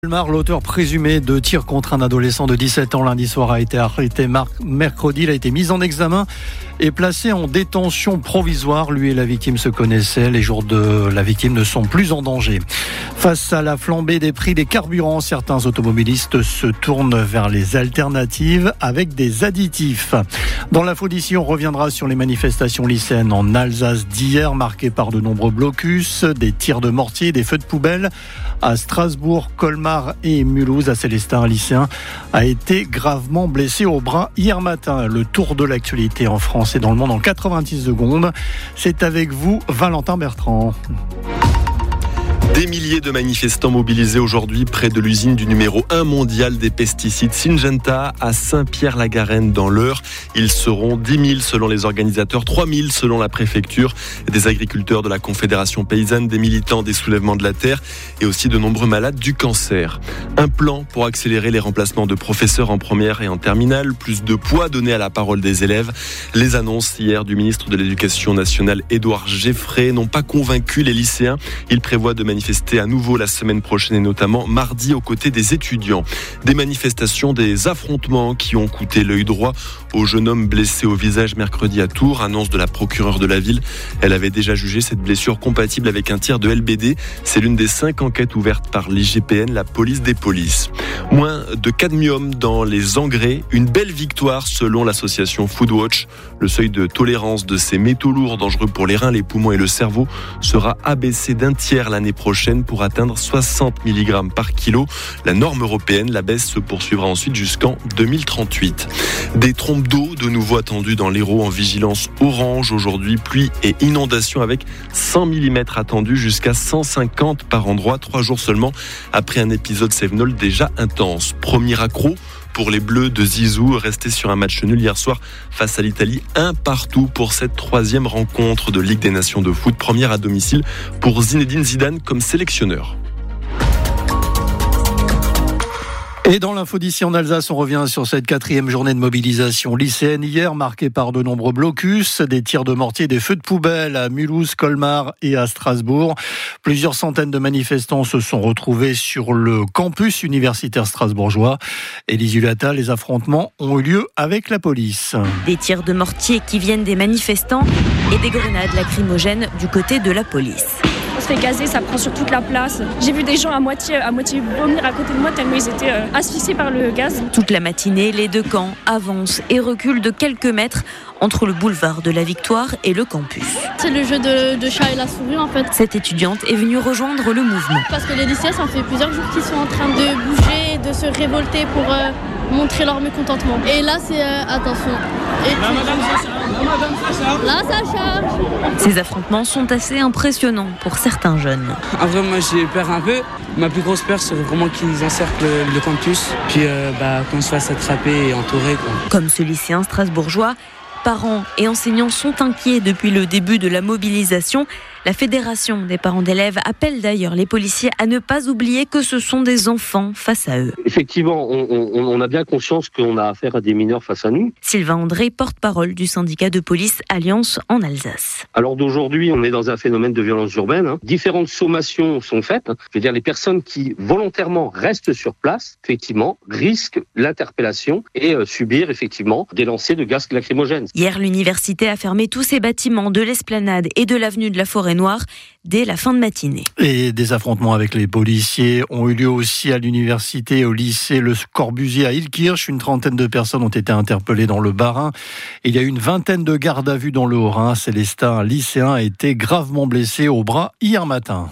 L'auteur présumé de tir contre un adolescent de 17 ans lundi soir a été arrêté mercredi. Il a été mis en examen et placé en détention provisoire. Lui et la victime se connaissaient. Les jours de la victime ne sont plus en danger. Face à la flambée des prix des carburants, certains automobilistes se tournent vers les alternatives avec des additifs. Dans l'info d'ici, on reviendra sur les manifestations lycéennes en Alsace d'hier, marquées par de nombreux blocus, des tirs de mortier, des feux de poubelle. À Strasbourg, Colmar et Mulhouse, à Célestin, un lycéen a été gravement blessé au bras hier matin. Le tour de l'actualité en France et dans le monde en 90 secondes. C'est avec vous, Valentin Bertrand. Des milliers de manifestants mobilisés aujourd'hui près de l'usine du numéro 1 mondial des pesticides Syngenta à Saint-Pierre-la-Garenne dans l'Eure. Ils seront 10 000 selon les organisateurs, 3 000 selon la préfecture, des agriculteurs de la Confédération paysanne, des militants des soulèvements de la terre et aussi de nombreux malades du cancer. Un plan pour accélérer les remplacements de professeurs en première et en terminale, plus de poids donné à la parole des élèves. Les annonces hier du ministre de l'Éducation nationale Édouard Geffray n'ont pas convaincu les lycéens. Il prévoit de manifester à nouveau la semaine prochaine et notamment mardi aux côtés des étudiants. Des manifestations, des affrontements qui ont coûté l'œil droit au jeune homme blessé au visage mercredi à Tours, annonce de la procureure de la ville. Elle avait déjà jugé cette blessure compatible avec un tir de LBD. C'est l'une des 5 enquêtes ouvertes par l'IGPN, la police des polices. Moins de cadmium dans les engrais, une belle victoire selon l'association Foodwatch. Le seuil de tolérance de ces métaux lourds dangereux pour les reins, les poumons et le cerveau sera abaissé d'un tiers l'année prochaine pour atteindre 60 mg par kilo. La norme européenne, la baisse se poursuivra ensuite jusqu'en 2038. Des trompes d'eau de nouveau attendues dans l'Hérault en vigilance orange aujourd'hui. Pluie et inondations avec 100 mm attendus jusqu'à 150 par endroit. 3 jours seulement après un épisode Cévenol déjà intense. Premier accro pour les Bleus de Zizou, restés sur un match nul hier soir face à l'Italie, 1-1 pour cette 3e rencontre de Ligue des Nations de foot, première à domicile pour Zinedine Zidane comme sélectionneur. Et dans l'info d'ici en Alsace, on revient sur cette 4e journée de mobilisation lycéenne hier, marquée par de nombreux blocus, des tirs de mortier, des feux de poubelle à Mulhouse, Colmar et à Strasbourg. Plusieurs centaines de manifestants se sont retrouvés sur le campus universitaire strasbourgeois. Élise Hulata, les affrontements ont eu lieu avec la police. Des tirs de mortier qui viennent des manifestants et des grenades lacrymogènes du côté de la police. On se fait gazer, ça prend sur toute la place. J'ai vu des gens à moitié vomir à côté de moi tellement ils étaient asphyxiés par le gaz. Toute la matinée, les deux camps avancent et reculent de quelques mètres entre le boulevard de la Victoire et le campus. C'est le jeu de chat et la souris en fait. Cette étudiante est venue rejoindre le mouvement. Parce que les lycéens, ça fait plusieurs jours qu'ils sont en train de bouger, de se révolter pour montrer leur mécontentement. Et là, c'est attention. Et là, ça charge. Ces affrontements sont assez impressionnants pour certains jeunes. En vrai, moi, j'ai peur un peu. Ma plus grosse peur, c'est vraiment qu'ils encerclent le campus, puis qu'on se fasse attraper et entourer, quoi. Comme ce lycéen strasbourgeois, parents et enseignants sont inquiets depuis le début de la mobilisation. La Fédération des parents d'élèves appelle d'ailleurs les policiers à ne pas oublier que ce sont des enfants face à eux. Effectivement, on a bien conscience qu'on a affaire à des mineurs face à nous. Sylvain André, porte-parole du syndicat de police Alliance en Alsace. Alors d'aujourd'hui, on est dans un phénomène de violence urbaine. Différentes sommations sont faites. Je veux dire, les personnes qui volontairement restent sur place, effectivement, risquent l'interpellation et subir effectivement des lancers de gaz lacrymogènes. Hier, l'université a fermé tous ses bâtiments de l'esplanade et de l'avenue de la Forêt-Noire dès la fin de matinée. Et des affrontements avec les policiers ont eu lieu aussi à l'université et au lycée Le Corbusier à Illkirch. Une trentaine de personnes ont été interpellées dans le Bas-Rhin. Il y a eu une vingtaine de gardes à vue dans le Haut-Rhin. Célestin, un lycéen, a été gravement blessé au bras hier matin.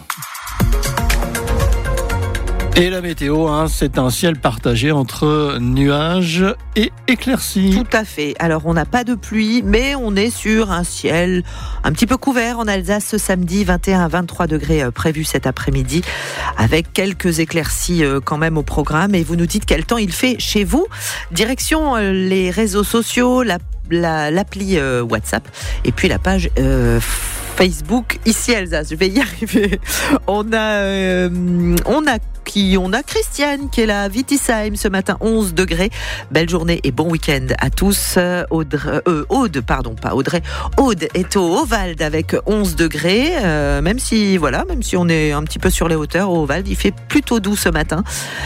Et la météo, c'est un ciel partagé entre nuages et éclaircies. Tout à fait. Alors, on n'a pas de pluie, mais on est sur un ciel un petit peu couvert en Alsace ce samedi. 21 à 23 degrés prévus cet après-midi, avec quelques éclaircies quand même au programme. Et vous nous dites quel temps il fait chez vous. Direction les réseaux sociaux, l'appli WhatsApp et puis la page Facebook ici Alsace. Je vais y arriver. On a Christiane qui est là à Wittisheim ce matin, 11 degrés. Belle journée et bon week-end à tous. Aude est au Haut-Vald avec 11 degrés. Même si on est un petit peu sur les hauteurs, au Haut-Vald, il fait plutôt doux ce matin.